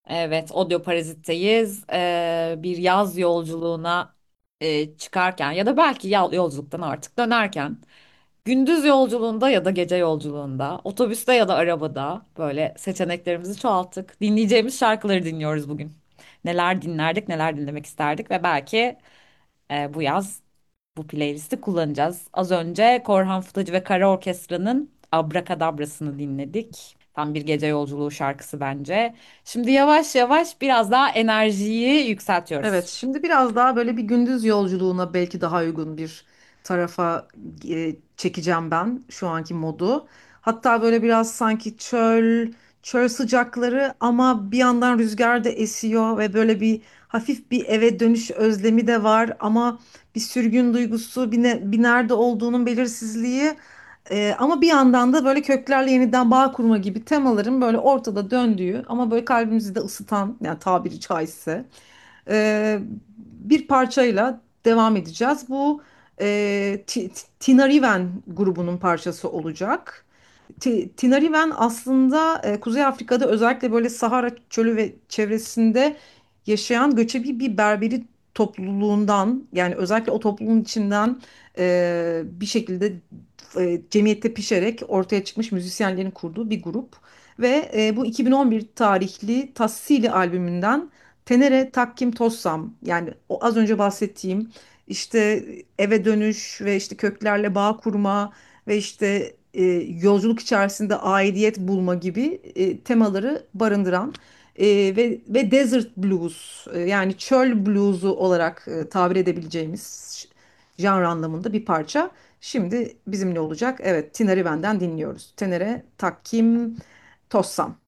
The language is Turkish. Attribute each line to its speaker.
Speaker 1: Evet, Audio Parazit'teyiz. Bir yaz yolculuğuna çıkarken ya da belki yolculuktan artık dönerken, gündüz yolculuğunda ya da gece yolculuğunda, otobüste ya da arabada böyle seçeneklerimizi çoğalttık. Dinleyeceğimiz şarkıları dinliyoruz bugün. Neler dinlerdik, neler dinlemek isterdik ve belki bu yaz bu playlisti kullanacağız. Az önce Korhan Futacı ve Kara Orkestra'nın Abrakadabrasını dinledik. Tam bir gece yolculuğu şarkısı bence. Şimdi yavaş yavaş biraz daha enerjiyi
Speaker 2: Evet,
Speaker 1: yükseltiyoruz.
Speaker 2: şimdi biraz daha böyle bir gündüz yolculuğuna belki daha uygun bir tarafa çekeceğim ben şu anki modu. Hatta böyle biraz sanki çöl sıcakları ama bir yandan rüzgar da esiyor ve böyle bir hafif bir eve dönüş özlemi de var ama bir sürgün duygusu, bir nerede olduğunun belirsizliği. Ama bir yandan da böyle köklerle yeniden bağ kurma gibi temaların böyle ortada döndüğü ama böyle kalbimizi de ısıtan, yani tabiri caizse bir parçayla devam edeceğiz. Bu Tina Riven grubunun parçası olacak. Tina Riven aslında Kuzey Afrika'da özellikle böyle Sahara Çölü ve çevresinde yaşayan göçebe bir Berberi topluluğundan, yani özellikle o topluluğun içinden bir şekilde cemiyette pişerek ortaya çıkmış müzisyenlerin kurduğu bir grup. Ve bu 2011 tarihli Tassili albümünden Tenere Takkim Tossam, yani o az önce bahsettiğim işte eve dönüş ve işte köklerle bağ kurma ve işte yolculuk içerisinde aidiyet bulma gibi temaları barındıran ve Desert Blues, yani çöl bluesu olarak tabir edebileceğimiz janr anlamında bir parça. Şimdi bizimle olacak. Evet, Tina Riven'den dinliyoruz. Tenere Takkim Tossam.